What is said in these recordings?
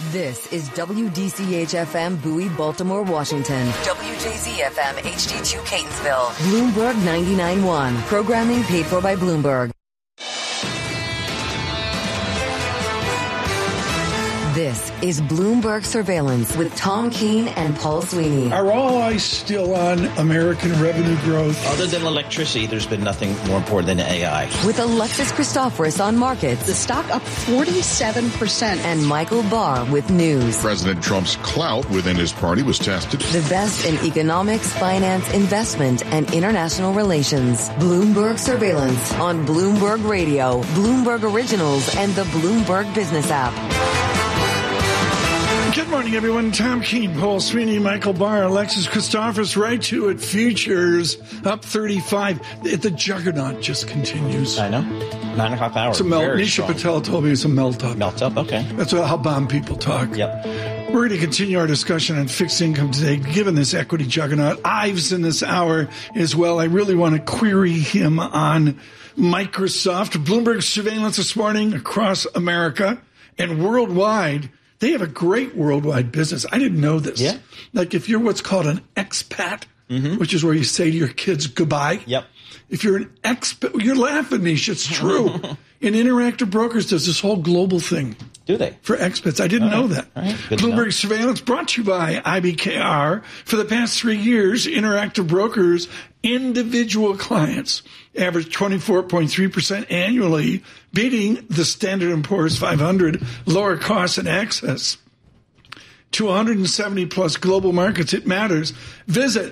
This is WDCH-FM Bowie, Baltimore, Washington. WJZ-FM HD2 Catonsville. Bloomberg 99.1. Programming paid for by Bloomberg. This is Bloomberg Surveillance with Tom Keene and Paul Sweeney. Are all eyes still on American revenue growth? Other than electricity, there's been nothing more important than AI. With Alexis Christoforous on markets. The stock up 47%. And Michael Barr with news. President Trump's clout within his party was tested. The best in economics, finance, investment, and international relations. Bloomberg Surveillance on Bloomberg Radio, Bloomberg Originals, and the Bloomberg Business app. Good morning, everyone. Tom Keene, Paul Sweeney, Michael Barr, Alexis Christoforous, right to it. Futures up 35. The juggernaut just continues. I know. 9 o'clock hour. It's a melt. Nisha Patel told me it's a melt up. Melt up, okay. That's how bomb people talk. Yep. We're going to continue our discussion on fixed income today, given this equity juggernaut. Ives in this hour as well. I really want to query him on Microsoft. Bloomberg surveillance this morning across America and worldwide. They have a great worldwide business. I didn't know this. Yeah. Like if you're what's called an expat, which is where you say to your kids goodbye. Yep. If you're an expat, you're laughing, Nisha. It's true. And Interactive Brokers does this whole global thing. Do they? For expats. I didn't know that. All right. Bloomberg Surveillance brought to you by IBKR. For the past 3 years, Interactive Brokers individual clients averaged 24.3% annually, beating the Standard & Poor's 500 lower costs and access to 170 plus global markets. It matters. Visit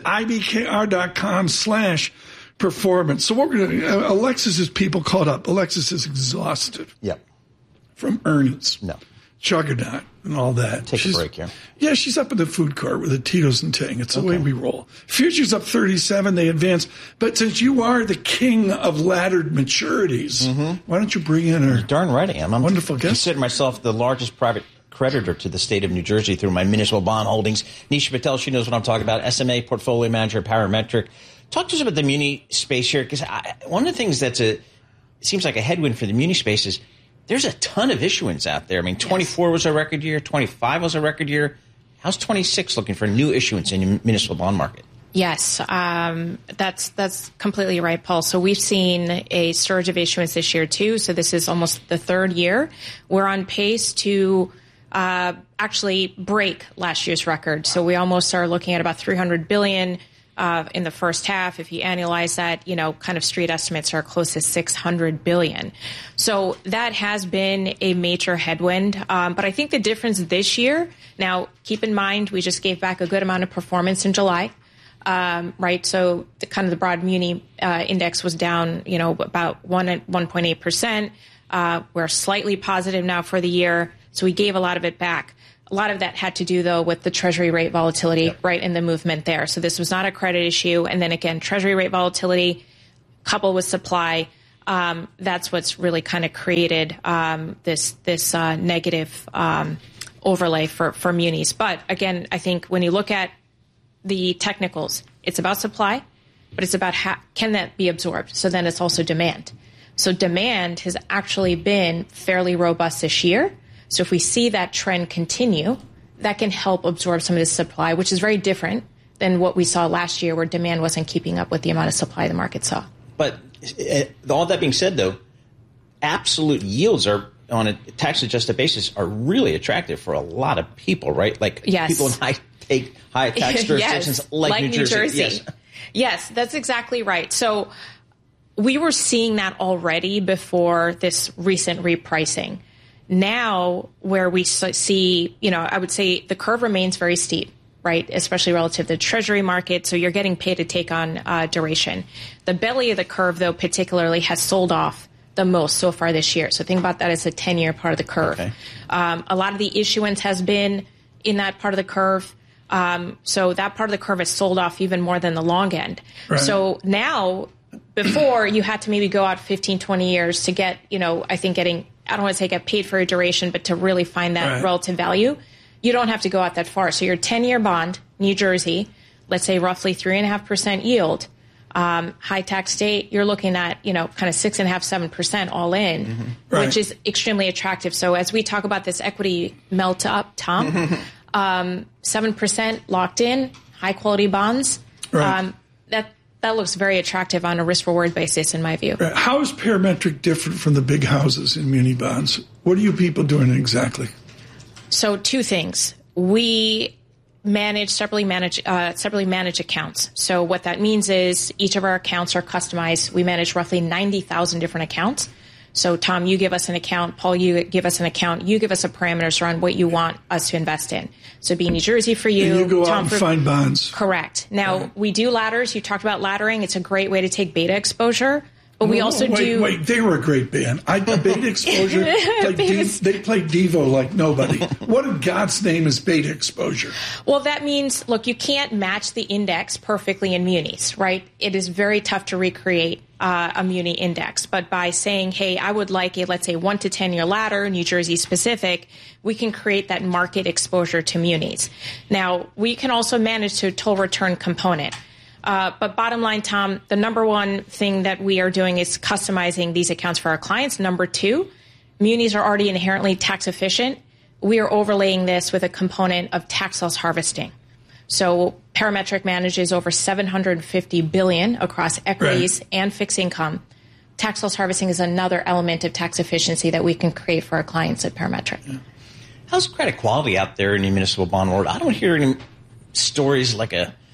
ibkr.com/performance. So what we're going to, Alexis's people caught up. Alexis is exhausted. Yep. From earnings. No. Juggernaut and all that. Take a break here. Yeah, she's up in the food court with the Tito's and Tang. It's the way we roll. Futures up 37. They advance. But since you are the king of laddered maturities, why don't you bring in our darn right I am. I'm wonderful guest. Consider myself the largest private creditor to the state of New Jersey through my municipal bond holdings. Nisha Patel, she knows what I'm talking about. SMA portfolio manager, Parametric. Talk to us about the muni space here, because one of the things that's seems like a headwind for the muni space is there's a ton of issuance out there. I mean, 24 was a record year. 25 was a record year. How's 26 looking for new issuance in the municipal bond market? Yes, that's completely right, Paul. So we've seen a surge of issuance this year, too. So this is almost the third year. We're on pace to actually break last year's record. So we almost are looking at about $300 billion in the first half. If you annualize that, kind of street estimates are close to $600 billion. So that has been a major headwind. But I think the difference this year, now keep in mind, we just gave back a good amount of performance in July. Right. So the broad muni index was down, about 1.8%. We're slightly positive now for the year. So we gave a lot of it back. A lot of that had to do, though, with the Treasury rate volatility, right, in the movement there. So this was not a credit issue. And then, again, Treasury rate volatility coupled with supply, that's what's really kind of created this negative overlay for munis. But, again, I think when you look at the technicals, it's about supply, but it's about can that be absorbed? So then it's also demand. So demand has actually been fairly robust this year. So if we see that trend continue, that can help absorb some of the supply, which is very different than what we saw last year where demand wasn't keeping up with the amount of supply the market saw. But all that being said, though, absolute yields are on a tax-adjusted basis are really attractive for a lot of people, right? Like people in high tax jurisdictions like New Jersey. Yes, that's exactly right. So we were seeing that already before this recent repricing. Now, where we see, I would say the curve remains very steep, right, especially relative to the Treasury market. So you're getting paid to take on duration. The belly of the curve, though, particularly has sold off the most so far this year. So think about that as a 10-year part of the curve. Okay. A lot of the issuance has been in that part of the curve. So that part of the curve has sold off even more than the long end. Right. So now, before you had to maybe go out 15, 20 years to get, I think I don't want to say get paid for a duration, but to really find that relative value, you don't have to go out that far. So your 10-year bond, New Jersey, let's say roughly 3.5% yield, high tax state, you're looking at, kind of 6.5%, 7% all in, which is extremely attractive. So as we talk about this equity melt up, Tom, 7% locked in, high quality bonds, that looks very attractive on a risk reward basis, in my view. How is Parametric different from the big houses in muni bonds? What are you people doing exactly? So two things. We separately manage accounts. So what that means is each of our accounts are customized. We manage roughly 90,000 different accounts. So Tom, you give us an account. Paul, you give us an account. You give us a parameters around what you want us to invest in. So be New Jersey for you. And you go Tom, out and find bonds. Correct. Now, we do ladders. You talked about laddering. It's a great way to take beta exposure. But we also do... Wait, they were a great band. Beta Exposure, they played Devo like nobody. What in God's name is Beta Exposure? Well, that means, look, you can't match the index perfectly in munis, right? It is very tough to recreate a muni index. But by saying, hey, I would like a, let's say, 1 to 10 year ladder, New Jersey specific, we can create that market exposure to munis. Now, we can also manage to a total return component. But bottom line, Tom, the number one thing that we are doing is customizing these accounts for our clients. Number two, munis are already inherently tax efficient. We are overlaying this with a component of tax loss harvesting. So Parametric manages over $750 billion across equities and fixed income. Tax loss harvesting is another element of tax efficiency that we can create for our clients at Parametric. Yeah. How's credit quality out there in the municipal bond world? I don't hear any stories like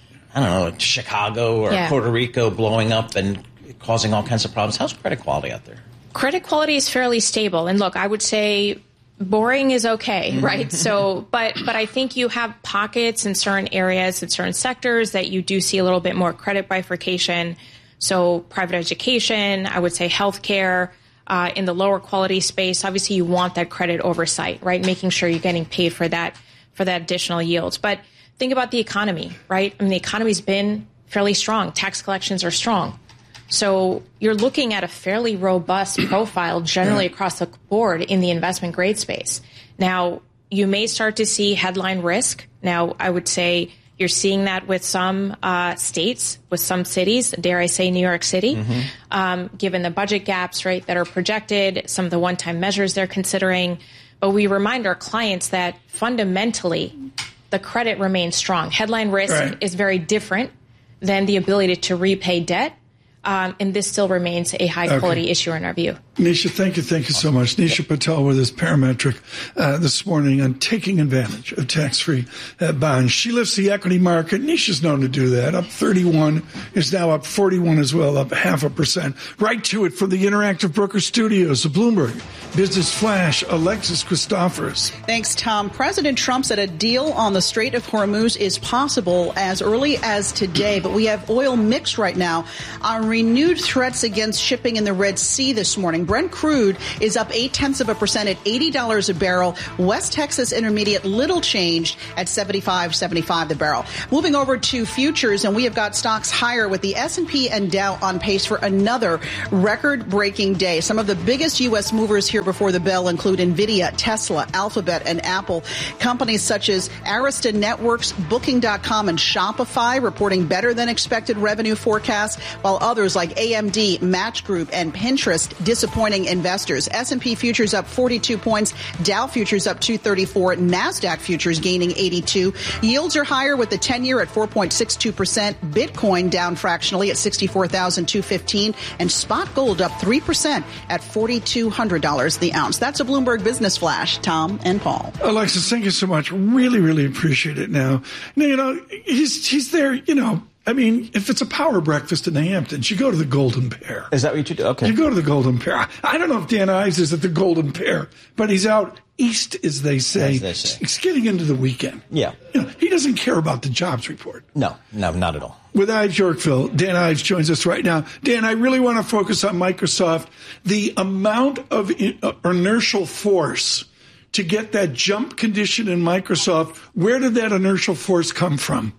Chicago or Puerto Rico blowing up and causing all kinds of problems. How's credit quality out there? Credit quality is fairly stable. And look, I would say boring is okay, right? So, but I think you have pockets in certain areas, in certain sectors that you do see a little bit more credit bifurcation. So private education, I would say healthcare, in the lower quality space, obviously you want that credit oversight, right? Making sure you're getting paid for that additional yields. But think about the economy, right? I mean, the economy's been fairly strong. Tax collections are strong. So you're looking at a fairly robust profile generally across the board in the investment grade space. Now, you may start to see headline risk. Now, I would say you're seeing that with some states, with some cities, dare I say New York City, given the budget gaps, right, that are projected, some of the one-time measures they're considering. But we remind our clients that fundamentally, the credit remains strong. Headline risk is very different than the ability to repay debt. And this still remains a high-quality issue in our view. Nisha, thank you so much. Nisha Patel with us, Parametric, this morning on taking advantage of tax-free bonds. She lifts the equity market. Nisha's known to do that. Up 31, is now up 41 as well, up 0.5%. Right to it from the Interactive Broker Studios, the Bloomberg Business Flash, Alexis Christoforous. Thanks, Tom. President Trump said a deal on the Strait of Hormuz is possible as early as today, but we have oil mixed right now on renewed threats against shipping in the Red Sea this morning. Brent crude is up 0.8% at $80 a barrel. West Texas Intermediate little changed at $75.75 the barrel. Moving over to futures, and we have got stocks higher with the S&P and Dow on pace for another record-breaking day. Some of the biggest U.S. movers here before the bell include NVIDIA, Tesla, Alphabet, and Apple. Companies such as Arista Networks, Booking.com, and Shopify reporting better than expected revenue forecasts, while others like AMD, Match Group, and Pinterest disappointing investors. S&P futures up 42 points, Dow futures up 234, NASDAQ futures gaining 82. Yields are higher with the 10-year at 4.62%, Bitcoin down fractionally at $64,215, and spot gold up 3% at $4,200 the ounce. That's a Bloomberg Business Flash. Tom and Paul. Alexis, thank you so much. Really, really appreciate it now. He's there, I mean, if it's a power breakfast in the Hamptons, you go to the Golden Pear. Is that what you do? Okay. You go to the Golden Pear. I don't know if Dan Ives is at the Golden Pear, but he's out east, as they say. He's getting into the weekend. Yeah. He doesn't care about the jobs report. No, not at all. With Ives Yorkville, Dan Ives joins us right now. Dan, I really want to focus on Microsoft. The amount of inertial force to get that jump condition in Microsoft, where did that inertial force come from?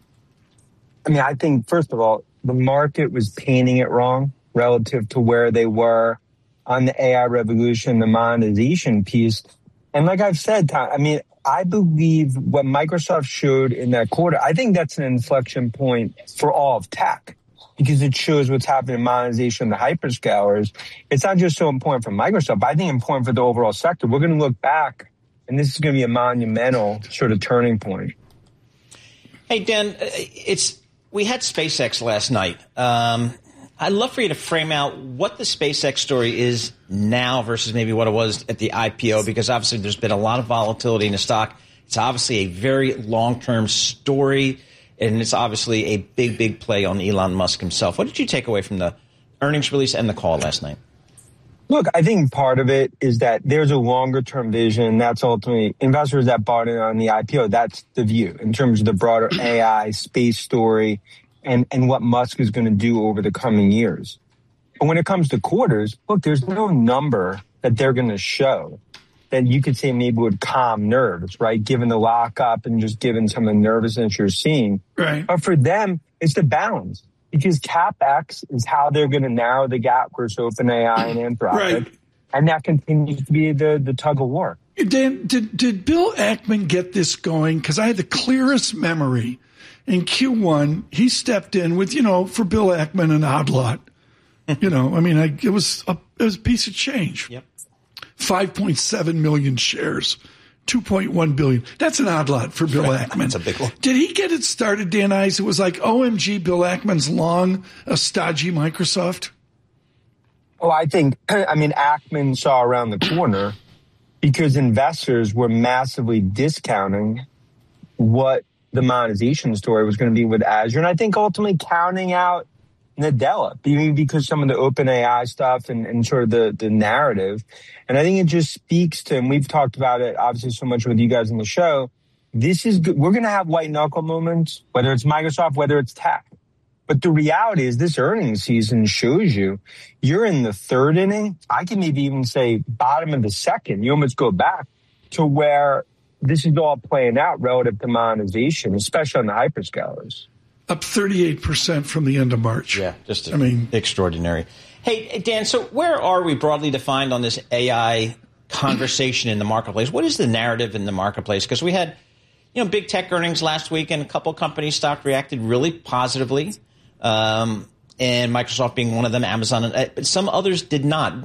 I mean, I think, first of all, the market was painting it wrong relative to where they were on the AI revolution, the monetization piece. And like I've said, I mean, I believe what Microsoft showed in that quarter, I think that's an inflection point for all of tech. because it shows what's happening in monetization of the hyperscalers. It's not just so important for Microsoft, but I think important for the overall sector. We're going to look back, and this is going to be a monumental sort of turning point. Hey, Dan, we had SpaceX last night. I'd love for you to frame out what the SpaceX story is now versus maybe what it was at the IPO, because obviously there's been a lot of volatility in the stock. It's obviously a very long-term story, and it's obviously a big, big play on Elon Musk himself. What did you take away from the earnings release and the call last night? Look, I think part of it is that there's a longer-term vision. That's ultimately investors that bought in on the IPO. That's the view in terms of the broader AI space story and what Musk is going to do over the coming years. But when it comes to quarters, look, there's no number that they're going to show that you could say maybe would calm nerves, right? Given the lockup and just given some of the nervousness you're seeing. Right. But for them, it's the balance. Because CapEx is how they're going to narrow the gap versus OpenAI and Anthropic. Right. And that continues to be the tug of war. Dan, did Bill Ackman get this going? Because I had the clearest memory. In Q1, he stepped in with, for Bill Ackman, an odd lot. It was a piece of change. Yep. 5.7 million shares. 2.1 billion. That's an odd lot for Bill Ackman. That's a big one. Did he get it started, Dan Ives? It was like, OMG, Bill Ackman's long, a stodgy Microsoft? Oh, Ackman saw around the corner because investors were massively discounting what the monetization story was going to be with Azure. And I think ultimately counting out Nadella, because some of the OpenAI stuff and sort of the narrative. And I think it just speaks to, and we've talked about it obviously so much with you guys on the show, this is good. We're going to have white knuckle moments, whether it's Microsoft, whether it's tech. But the reality is this earnings season shows you're in the third inning. I can maybe even say bottom of the second. You almost go back to where this is all playing out relative to monetization, especially on the hyperscalers. Up 38% from the end of March. Yeah, just extraordinary. Hey, Dan, so where are we broadly defined on this AI conversation in the marketplace? What is the narrative in the marketplace? Because we had, big tech earnings last week, and a couple companies' stock reacted really positively, and Microsoft being one of them, Amazon, but some others did not.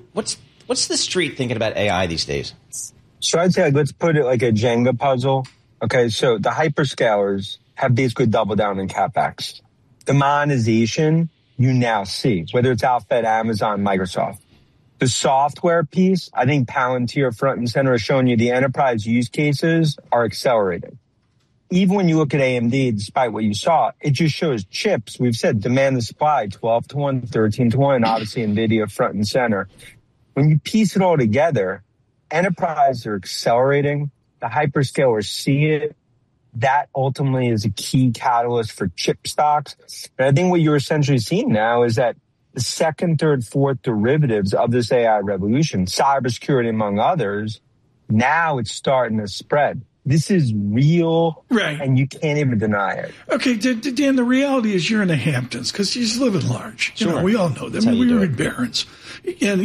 What's the street thinking about AI these days? So I'd say let's put it like a Jenga puzzle. Okay, so the hyperscalers have basically doubled down in CapEx. The monetization you now see, whether it's Alphabet, Amazon, Microsoft. The software piece, I think Palantir front and center is showing you the enterprise use cases are accelerating. Even when you look at AMD, despite what you saw, it just shows chips. We've said demand and supply, 12-1, 13-1, and obviously NVIDIA front and center. When you piece it all together, enterprises are accelerating. The hyperscalers see it. That ultimately is a key catalyst for chip stocks. And I think what you're essentially seeing now is that the second, third, fourth derivatives of this AI revolution, cybersecurity among others, now it's starting to spread. This is real, right? And you can't even deny it. Okay, Dan, the reality is you're in the Hamptons because you live in large. Sure. We all know that. We were in Barron's. And,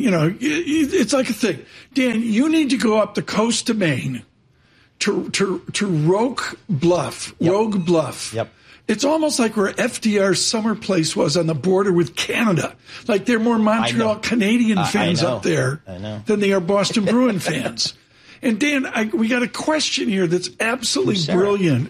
it's like a thing. Dan, you need to go up the coast to Maine to Rogue Bluff. Yep. Rogue Bluff. Yep. It's almost like where FDR's summer place was on the border with Canada. Like there are more Montreal Canadian fans up there than they are Boston Bruin fans. And Dan, we got a question here that's absolutely brilliant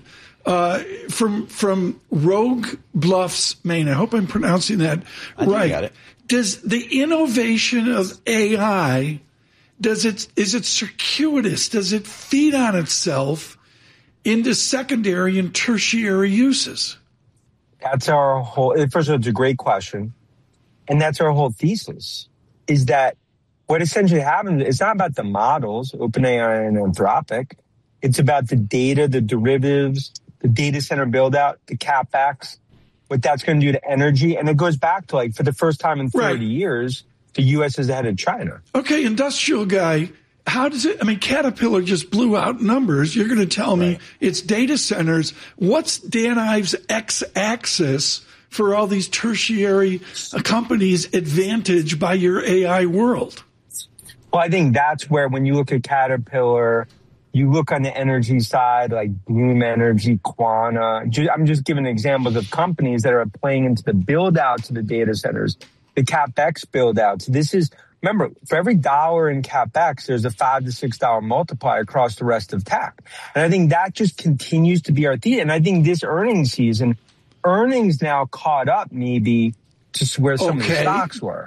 from Rogue Bluffs, Maine. I hope I'm pronouncing that right. Got it. Does the innovation of AI, is it circuitous? Does it feed on itself into secondary and tertiary uses? That's our whole, first of all, it's a great question. And that's our whole thesis, is that what essentially happens, it's not about the models, OpenAI and Anthropic. It's about the data, the derivatives, the data center build out, the CapEx, what that's going to do to energy. And it goes back to for the first time in 30 years, the U.S. is ahead of China. Okay, industrial guy, how does it, Caterpillar just blew out numbers. You're going to tell me it's data centers. What's Dan Ives' x-axis for all these tertiary companies' advantage by your AI world? Well, I think that's where when you look at Caterpillar You look on the energy side, like Bloom Energy, Quanta. I'm just giving examples of companies that are playing into the build-outs of the data centers, the CapEx build-outs. Remember, for every dollar in CapEx, there's a $5 to $6 multiplier across the rest of tech. And I think that just continues to be our theme. And I think this earnings season, earnings now caught up maybe to where some of the stocks were.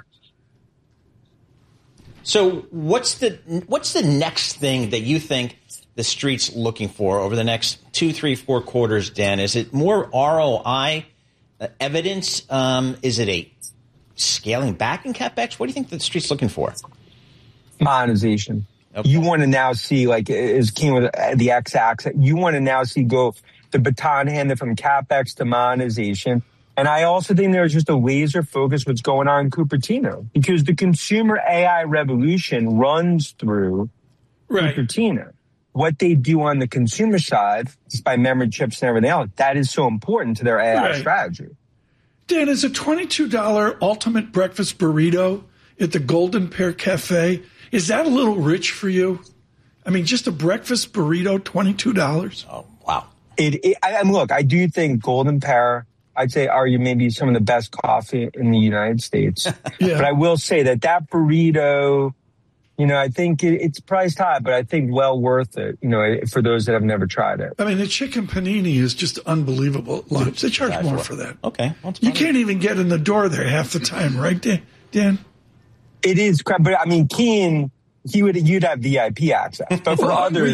So what's the next thing that you think the street's looking for over the next 2, 3, 4 quarters, Dan? Is it more ROI evidence? Is it a scaling back in CapEx? What do you think the street's looking for? Monetization. Okay. You want to now see, like, is King with the X-axis, you want to now see go the baton handed from CapEx to monetization. And I also think there's just a laser focus what's going on in Cupertino, because the consumer AI revolution runs through Cupertino. What they do on the consumer side, just by memory chips and everything else, that is so important to their AI strategy. Dan, is a $22 ultimate breakfast burrito at the Golden Pear Cafe, is that a little rich for you? I mean, just a breakfast burrito, $22? Oh, wow. Look, I do think Golden Pear, I'd say, are maybe some of the best coffee in the United States. But I will say that burrito, I think it's priced high, but I think well worth it, for those that have never tried it. I mean, the chicken panini is just unbelievable at lunch. They charge more for that. Okay. You can't even get in the door there half the time, right, Dan? It is crap, but I mean, Keen, you'd have VIP access, but for others,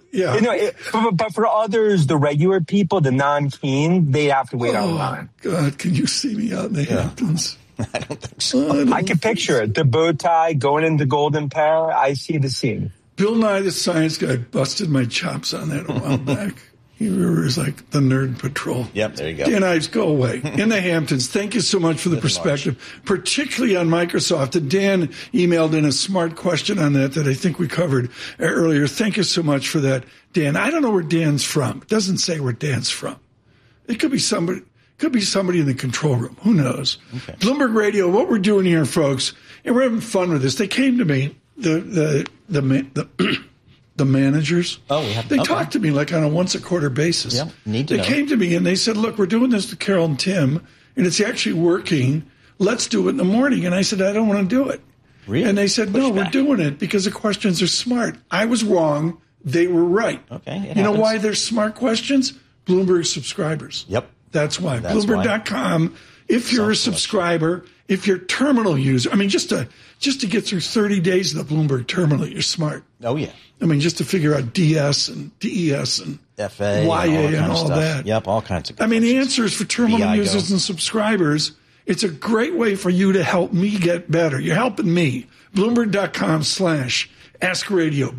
but for others, the regular people, the non-Keen, they have to wait online. God, can you see me out in the Hamptons? I don't think so. I can picture it. The bow tie going into Golden Pear. I see the scene. Bill Nye the Science Guy busted my chops on that a while back. He was like the Nerd Patrol. Yep, there you go. Dan Ives, go away. In the Hamptons, thank you so much for the perspective, particularly on Microsoft. And Dan emailed in a smart question on that I think we covered earlier. Thank you so much for that, Dan. I don't know where Dan's from. It doesn't say where Dan's from. It could be somebody in the control room. Who knows? Okay. Bloomberg Radio, what we're doing here, folks, and we're having fun with this. They came to me, the managers. They talk to me like on a once a quarter basis. Yeah, they came to me and they said, look, we're doing this to Carol and Tim, and it's actually working. Let's do it in the morning. And I said, I don't want to do it. Really? And they said, no, we're doing it because the questions are smart. I was wrong. They were right. Okay. You know why they're smart questions? Bloomberg subscribers. Yep. That's why. Bloomberg.com. If you're a subscriber, if you're a terminal user, I mean, just to get through 30 days of the Bloomberg terminal, you're smart. Oh, yeah. I mean, just to figure out DS and DES and FA YA and all that. Yep, all kinds of good I mean, the answer is for terminal users and subscribers. It's a great way for you to help me get better. You're helping me. Bloomberg.com/AskRadio.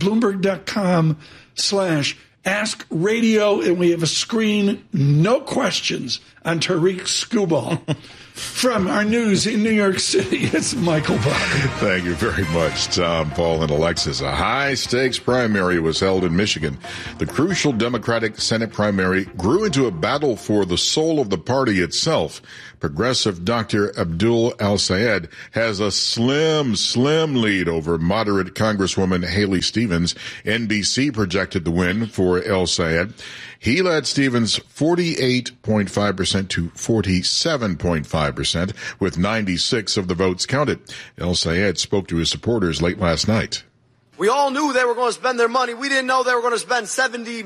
Bloomberg.com/Ask Radio, and we have a screen, no questions, on Tariq Skubal. From our news in New York City, it's Michael Barr. Thank you very much, Tom, Paul, and Alexis. A high-stakes primary was held in Michigan. The crucial Democratic Senate primary grew into a battle for the soul of the party itself. Progressive Dr. Abdul El-Sayed has a slim lead over moderate Congresswoman Haley Stevens. NBC projected the win for El-Sayed. He led Stevens 48.5% to 47.5%, with 96 of the votes counted. El-Sayed spoke to his supporters late last night. We all knew they were going to spend their money. We didn't know they were going to spend $70